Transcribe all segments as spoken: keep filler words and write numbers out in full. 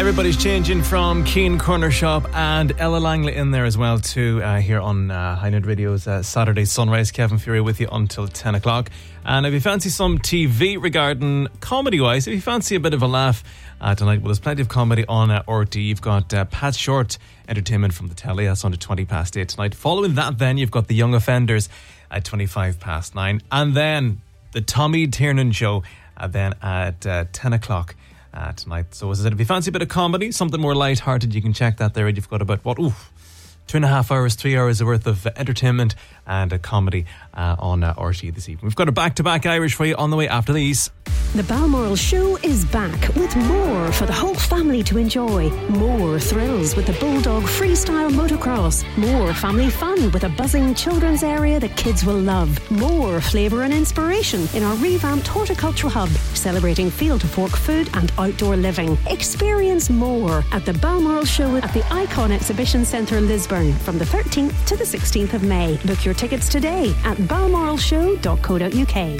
Everybody's changing from Keen Corner Shop and Ella Langley in there as well too, uh, here on uh, Highland Radio's uh, Saturday Sunrise. Kevin Fury with you until ten o'clock. And if you fancy some T V regarding comedy-wise, if you fancy a bit of a laugh uh, tonight, well, there's plenty of comedy on uh, R T. You've got uh, Pat Short entertainment from the telly. That's on at twenty past eight tonight. Following that then, you've got The Young Offenders at twenty-five past nine. And then the Tommy Tiernan Show uh, then at uh, ten o'clock. Uh, tonight. So as I said, if you fancy a bit of comedy, something more light-hearted, you can check that there. You've got about, what, oof, two and a half hours, three hours worth of uh, entertainment and uh, comedy uh, on uh, R T this evening. We've got a back-to-back Irish for you on the way after these. The Balmoral Show is back with more for the whole family to enjoy. More thrills with the Bulldog Freestyle Motocross. More family fun with a buzzing children's area that kids will love. More flavour and inspiration in our revamped horticultural hub, celebrating field to fork food and outdoor living. Experience more at the Balmoral Show at the Icon Exhibition Centre, Lisburn, from the thirteenth to the sixteenth of May. Book your tickets today at balmoral show dot co dot uk.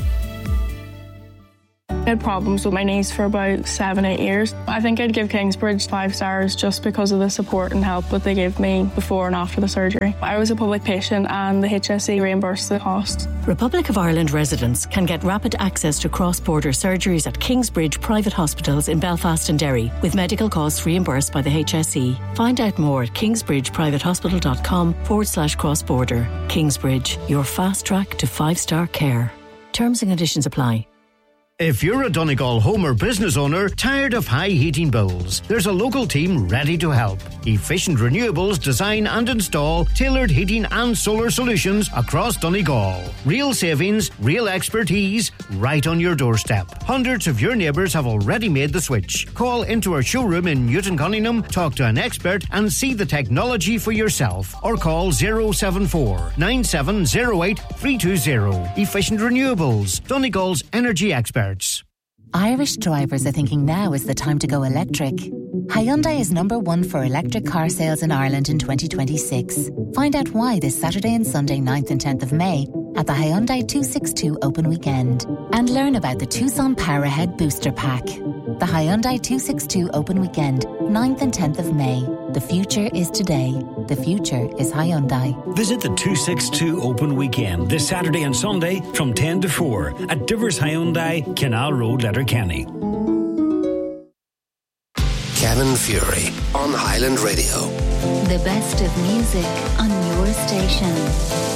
I had problems with my knees for about seven, eight years. I think I'd give Kingsbridge five stars just because of the support and help that they gave me before and after the surgery. I was a public patient and the H S E reimbursed the cost. Republic of Ireland residents can get rapid access to cross-border surgeries at Kingsbridge private hospitals in Belfast and Derry, with medical costs reimbursed by the H S E. Find out more at kingsbridgeprivatehospital.com forward slash cross-border. Kingsbridge, your fast track to five-star care. Terms and conditions apply. If you're a Donegal home or business owner tired of high heating bills, there's a local team ready to help. Efficient Renewables design and install tailored heating and solar solutions across Donegal. Real savings, real expertise, right on your doorstep. Hundreds of your neighbours have already made the switch. Call into our showroom in Newton Cunningham, talk to an expert and see the technology for yourself. Or call zero seven four nine seven zero eight three two zero. Efficient Renewables, Donegal's energy expert. Irish drivers are thinking now is the time to go electric. Hyundai is number one for electric car sales in Ireland in twenty twenty-six. Find out why this Saturday and Sunday ninth and tenth of May at the Hyundai two sixty-two Open Weekend. And learn about the Tucson Powerhead Booster Pack. The Hyundai two sixty-two Open Weekend, ninth and tenth of May. The future is today. The future is Hyundai. Visit the two sixty-two Open Weekend this Saturday and Sunday from ten to four at Divers Hyundai, Canal Road, Letterkenny. Kevin Fury on Highland Radio. The best of music on your station.